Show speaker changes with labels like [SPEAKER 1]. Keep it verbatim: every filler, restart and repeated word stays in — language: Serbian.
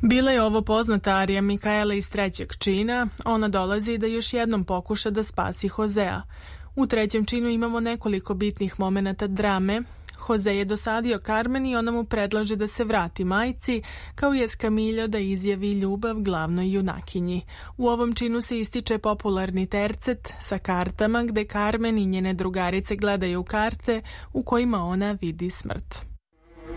[SPEAKER 1] Bila je ovo poznata arija Mikaela iz trećeg čina, ona dolazi da još jednom pokuša da spasi Josea. U trećem činu imamo nekoliko bitnih momenata drame. Jose je dosadio Carmen i ona mu predlaže da se vrati majci, kao i Escamillo da izjavi ljubav glavnoj junakinji. U ovom činu se ističe popularni tercet sa kartama gde Carmen i njene drugarice gledaju karte u kojima ona vidi smrt.